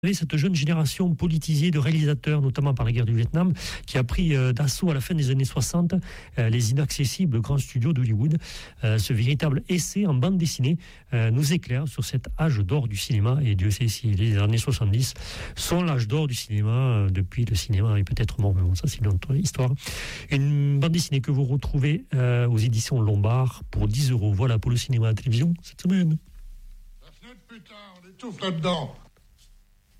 Cette jeune génération politisée de réalisateurs, notamment par la guerre du Vietnam, qui a pris d'assaut à la fin des années 60 les inaccessibles grands studios d'Hollywood. Ce véritable essai en bande dessinée nous éclaire sur cet âge d'or du cinéma. Et Dieu sait si les années 70 sont l'âge d'or du cinéma. Depuis, le cinéma est peut-être mort, mais bon, ça c'est une autre histoire. Une bande dessinée que vous retrouvez aux éditions Lombard pour 10 €. Voilà pour le cinéma à la télévision cette semaine. La fenêtre, putain, on étouffe là-dedans.